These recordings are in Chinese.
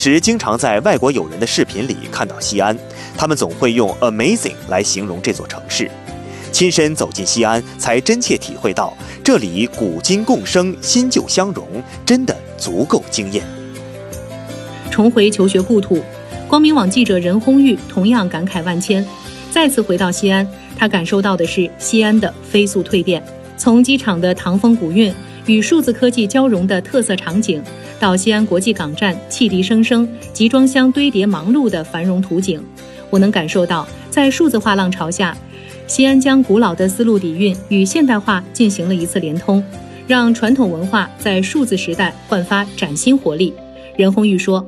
时经常在外国友人的视频里看到西安，他们总会用 amazing 来形容这座城市。亲身走进西安，才真切体会到这里古今共生、新旧相融，真的足够惊艳。 重回求学故土，光明网记者任红玉同样感慨万千。再次回到西安，他感受到的是西安的飞速蜕变。从机场的唐风古韵与数字科技交融的特色场景，到西安国际港站汽笛声声、集装箱堆叠忙碌的繁荣图景，我能感受到，在数字化浪潮下，西安将古老的丝路底蕴与现代化进行了一次连通，让传统文化在数字时代焕发崭新活力。任红玉说，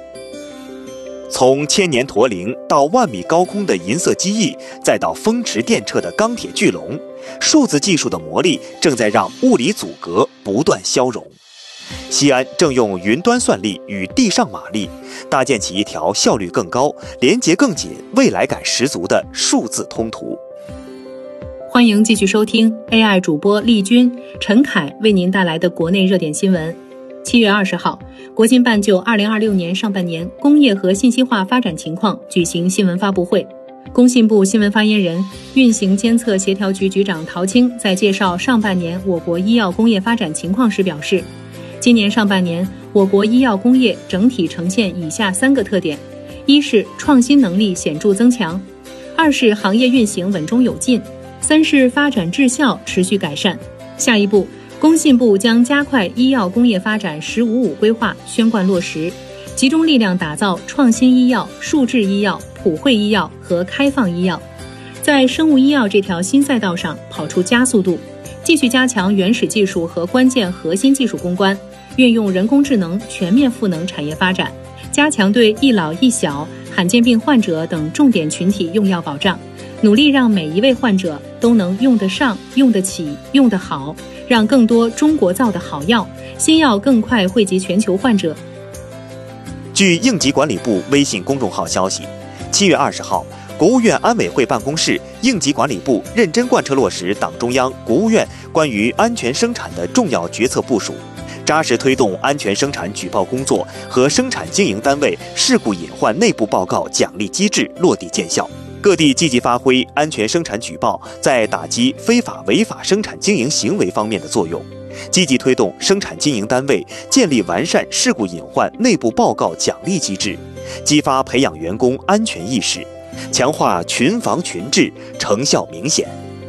从千年驼铃到万米高空的银色机翼，再到风驰电掣的钢铁巨龙，数字技术的魔力正在让物理阻隔不断消融。西安正用云端算力与地上马力，搭建起一条效率更高、连结更紧、未来感十足的数字通途。 欢迎继续收听 AI 主播丽君、陈凯为您带来的国内热点新闻。7月20号，国新办就2026年上半年工业和信息化发展情况举行新闻发布会。工信部新闻发言人、运行监测协调局局长陶青在介绍上半年我国医药工业发展情况时表示，今年上半年我国医药工业整体呈现以下3个特点：一是创新能力显著增强；2是行业运行稳中有进；3是发展质效持续改善。下一步，工信部将加快医药工业发展“15+5”规划宣贯落实，集中力量打造创新医药、数字医药、普惠医药和开放医药，在生物医药这条新赛道上跑出加速度，继续加强原始技术和关键核心技术攻关，运用人工智能全面赋能产业发展，加强对一老一小、罕见病患者等重点群体用药保障，努力让每一位患者都能用得上、用得起、用得好，让更多中国造的好药、新药更快惠及全球患者。 据应急管理部微信公众号消息，7月20号，国务院安委会办公室、应急管理部认真贯彻落实党中央、国务院关于安全生产的重要决策部署，扎实推动安全生产举报工作和生产经营单位事故隐患内部报告奖励机制落地见效。各地积极发挥安全生产举报在打击非法违法生产经营行为方面的作用，积极推动生产经营单位建立完善事故隐患内部报告奖励机制，激发培养员工安全意识，强化群防群治，成效明显。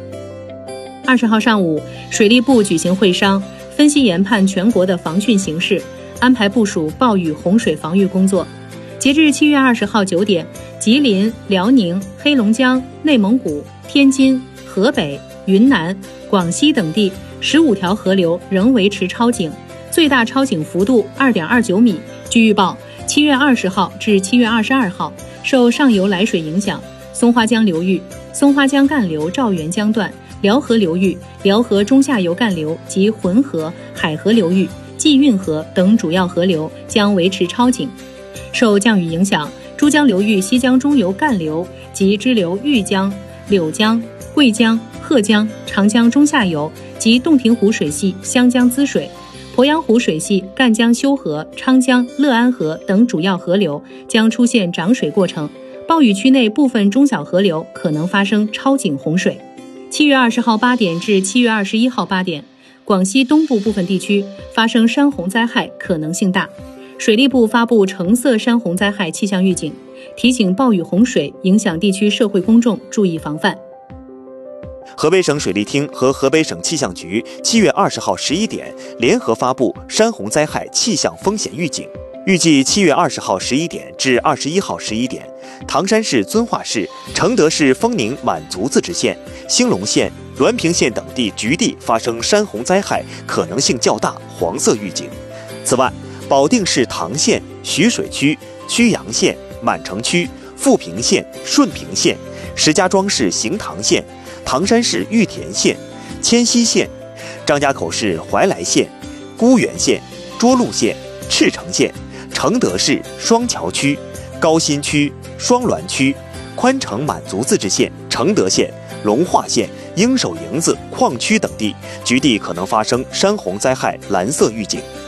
20号上午，水利部举行会商，分析研判全国的防汛形势，安排部署暴雨洪水防御工作。截至7月20号9点，吉林、辽宁、黑龙江、内蒙古、天津、河北、云南、广西等地15条河流仍维持超警，最大超警幅度2.29米。据预报，7月20号至7月22号，受上游来水影响，松花江流域、松花江干流赵源江段、辽河流域、辽河中下游干流及浑河、海河流域、济运河等主要河流将维持超警。受降雨影响，珠江流域西江中游干流及支流豫江、柳江、桂江、鹤江、长江中下游及洞庭湖水系湘江滋水，鄱阳湖水系赣江修河、昌江、乐安河等主要河流将出现涨水过程，暴雨区内部分中小河流可能发生超警洪水。7月20号8点至7月21号8点，广西东部部分地区发生山洪灾害可能性大，水利部发布橙色山洪灾害气象预警，提醒暴雨洪水影响地区社会公众注意防范。 河北省水利厅和河北省气象局7月20号11点联合发布山洪灾害气象风险预警，预计7月20号11点至21号11点，唐山市遵化市、承德市丰宁满族自治县、兴隆县、滦平县等地局地发生山洪灾害可能性较大，黄色预警。此外，保定市唐县、徐水区、曲阳县、满城区、富平县、顺平县、石家庄市行塘县、唐山市玉田县、迁西县、张家口市怀来县、沽源县、涿鹿县、赤城县、承德市双桥区、高新区、双滦区、宽城满族自治县、承德县、龙化县、鹰首营子矿区等地局地可能发生山洪灾害蓝色预警。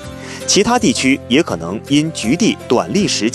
其他地区也可能因局地短历时